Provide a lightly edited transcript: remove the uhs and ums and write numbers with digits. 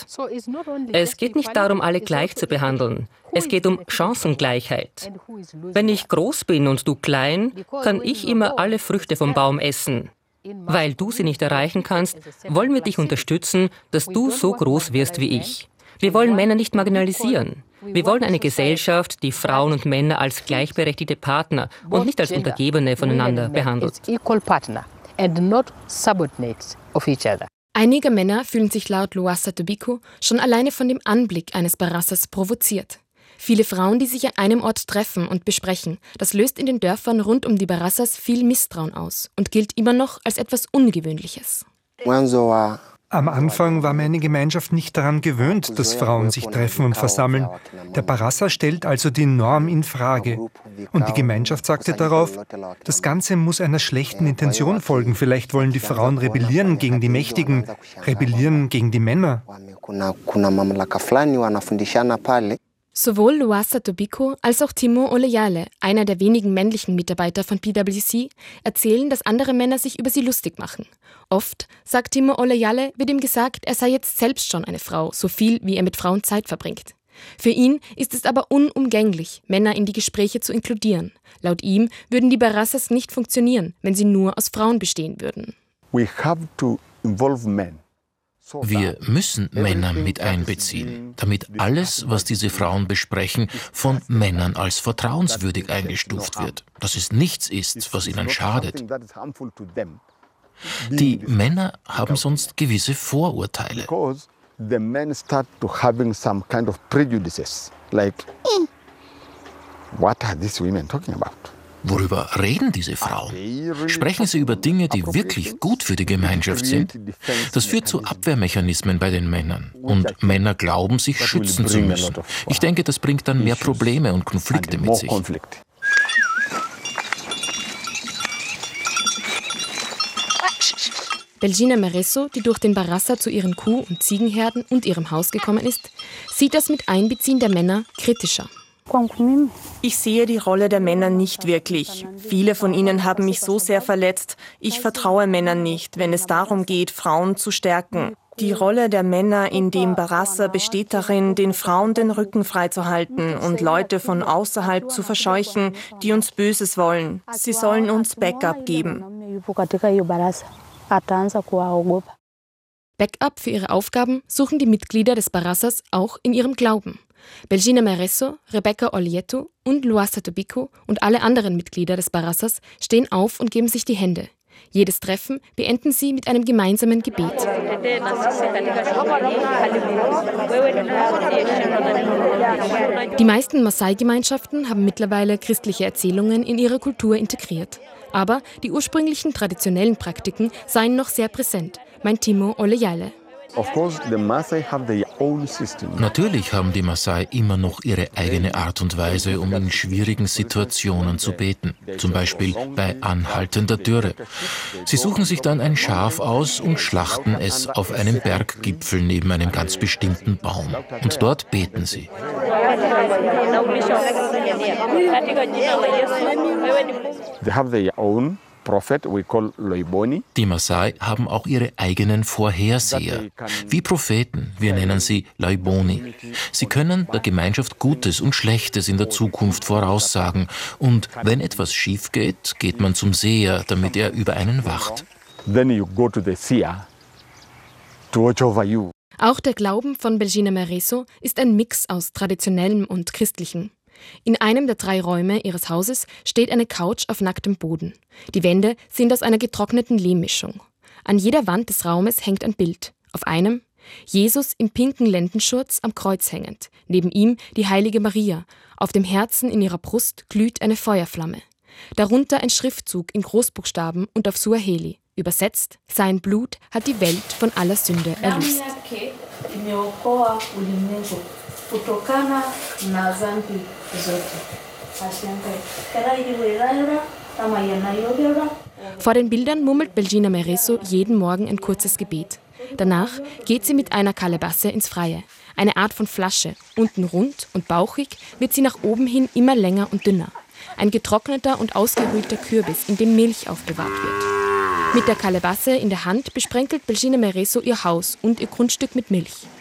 Es geht nicht darum, alle gleich zu behandeln. Es geht um Chancengleichheit. Wenn ich groß bin und du klein, kann ich immer alle Früchte vom Baum essen. Weil du sie nicht erreichen kannst, wollen wir dich unterstützen, dass du so groß wirst wie ich. Wir wollen Männer nicht marginalisieren. Wir wollen eine Gesellschaft, die Frauen und Männer als gleichberechtigte Partner und nicht als Untergebene voneinander behandelt. Einige Männer fühlen sich laut Loassa Tobiko schon alleine von dem Anblick eines Barassas provoziert. Viele Frauen, die sich an einem Ort treffen und besprechen, das löst in den Dörfern rund um die Barassas viel Misstrauen aus und gilt immer noch als etwas Ungewöhnliches. Am Anfang war meine Gemeinschaft nicht daran gewöhnt, dass Frauen sich treffen und versammeln. Der Barassa stellt also die Norm in Frage. Und die Gemeinschaft sagte darauf, das Ganze muss einer schlechten Intention folgen. Vielleicht wollen die Frauen rebellieren gegen die Mächtigen, rebellieren gegen die Männer. Sowohl Loassa Tobiko als auch Timo Olejale, einer der wenigen männlichen Mitarbeiter von PwC, erzählen, dass andere Männer sich über sie lustig machen. Oft, sagt Timo Olejale, wird ihm gesagt, er sei jetzt selbst schon eine Frau, so viel wie er mit Frauen Zeit verbringt. Für ihn ist es aber unumgänglich, Männer in die Gespräche zu inkludieren. Laut ihm würden die Barassas nicht funktionieren, wenn sie nur aus Frauen bestehen würden. Wir müssen Männer mit einbeziehen, damit alles, was diese Frauen besprechen, von Männern als vertrauenswürdig eingestuft wird. Dass es nichts ist, was ihnen schadet. Die Männer haben sonst gewisse Vorurteile. Worüber reden diese Frauen? Sprechen sie über Dinge, die wirklich gut für die Gemeinschaft sind? Das führt zu Abwehrmechanismen bei den Männern. Und Männer glauben, sich schützen zu müssen. Ich denke, das bringt dann mehr Probleme und Konflikte mit sich. Belgina Mereso, die durch den Barassa zu ihren Kuh- und Ziegenherden und ihrem Haus gekommen ist, sieht das mit Einbeziehen der Männer kritischer. Ich sehe die Rolle der Männer nicht wirklich. Viele von ihnen haben mich so sehr verletzt. Ich vertraue Männern nicht, wenn es darum geht, Frauen zu stärken. Die Rolle der Männer in dem Barassa besteht darin, den Frauen den Rücken freizuhalten und Leute von außerhalb zu verscheuchen, die uns Böses wollen. Sie sollen uns Backup geben. Backup für ihre Aufgaben suchen die Mitglieder des Barassas auch in ihrem Glauben. Belgina Mereso, Rebecca Olieto und Loassa Tobiko und alle anderen Mitglieder des Barassas stehen auf und geben sich die Hände. Jedes Treffen beenden sie mit einem gemeinsamen Gebet. Die meisten Maasai-Gemeinschaften haben mittlerweile christliche Erzählungen in ihre Kultur integriert. Aber die ursprünglichen traditionellen Praktiken seien noch sehr präsent, meint Timo Olejale. Natürlich haben die Maasai immer noch ihre eigene Art und Weise, um in schwierigen Situationen zu beten. Zum Beispiel bei anhaltender Dürre. Sie suchen sich dann ein Schaf aus und schlachten es auf einem Berggipfel neben einem ganz bestimmten Baum. Und dort beten sie. Die Maasai haben auch ihre eigenen Vorherseher, wie Propheten, wir nennen sie Loiboni. Sie können der Gemeinschaft Gutes und Schlechtes in der Zukunft voraussagen und wenn etwas schief geht, geht man zum Seher, damit er über einen wacht. Auch der Glauben von Belgina Mereso ist ein Mix aus traditionellem und christlichem. In einem der 3 Räume ihres Hauses steht eine Couch auf nacktem Boden. Die Wände sind aus einer getrockneten Lehmmischung. An jeder Wand des Raumes hängt ein Bild. Auf einem Jesus im pinken Lendenschurz am Kreuz hängend. Neben ihm die heilige Maria. Auf dem Herzen in ihrer Brust glüht eine Feuerflamme. Darunter ein Schriftzug in Großbuchstaben und auf Suaheli. Übersetzt: Sein Blut hat die Welt von aller Sünde erlöst. Vor den Bildern murmelt Belgina Mereso jeden Morgen ein kurzes Gebet. Danach geht sie mit einer Kalebasse ins Freie, eine Art von Flasche. Unten rund und bauchig wird sie nach oben hin immer länger und dünner. Ein getrockneter und ausgehöhlter Kürbis, in dem Milch aufbewahrt wird. Mit der Kalebasse in der Hand besprenkelt Belgina Mereso ihr Haus und ihr Grundstück mit Milch.